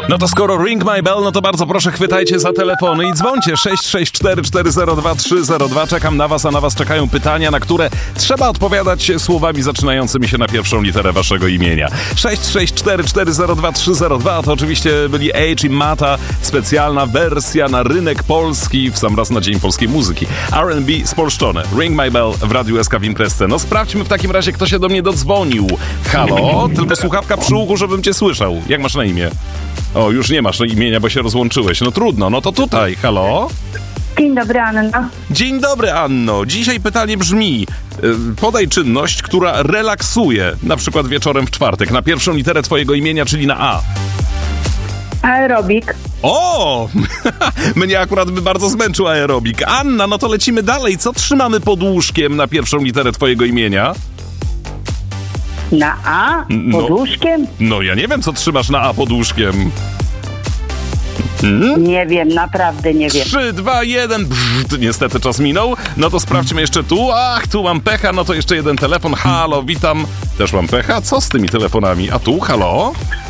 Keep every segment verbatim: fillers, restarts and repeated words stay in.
No to skoro ring my bell, no to bardzo proszę chwytajcie za telefony i dzwońcie sześć sześć cztery cztery zero dwa trzy zero dwa. Czekam na was, a na was czekają pytania, na które trzeba odpowiadać słowami zaczynającymi się na pierwszą literę waszego imienia. sześć sześć cztery cztery zero dwa trzy zero dwa to oczywiście byli Age i Mata, specjalna wersja na rynek polski w sam raz na Dzień Polskiej Muzyki. R and B spolszczone. Ring my bell w Radiu S K w Imprezce. No sprawdźmy w takim razie, kto się do mnie dodzwonił. Halo? Tylko słuchawka przy uchu, żebym cię słyszał. Jak masz na imię? O, już nie masz imienia, bo się rozłączyłeś. No trudno, no to tutaj. Halo? Dzień dobry, Anna. Dzień dobry, Anno. Dzisiaj pytanie brzmi. Podaj czynność, która relaksuje, na przykład wieczorem w czwartek, na pierwszą literę twojego imienia, czyli na A. Aerobik. O! Mnie akurat by bardzo zmęczył aerobik. Anna, no to lecimy dalej. Co trzymamy pod łóżkiem na pierwszą literę twojego imienia? Na A? Pod No. łóżkiem? No ja nie wiem, co trzymasz na A pod łóżkiem. Hmm? Nie wiem, naprawdę nie wiem. trzy, dwa, jeden. Brrr, niestety czas minął. No to sprawdźmy jeszcze tu. Ach, tu mam pecha. No to jeszcze jeden telefon. Halo, witam. Też mam pecha. Co z tymi telefonami? A tu, halo?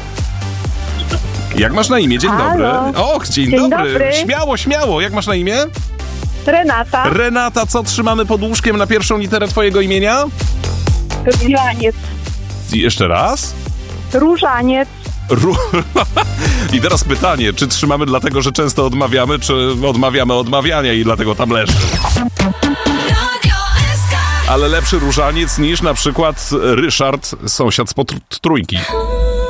Jak masz na imię? Dzień Halo. dobry. Och, dzień, Dzień dobry. dobry. Śmiało, śmiało. Jak masz na imię? Renata. Renata, co trzymamy pod łóżkiem na pierwszą literę twojego imienia? Różaniec. Jeszcze raz. Różaniec. Ru- I teraz pytanie, czy trzymamy dlatego, że często odmawiamy, czy odmawiamy odmawiania i dlatego tam leży? Ale lepszy różaniec niż na przykład Ryszard, sąsiad z pod trójki.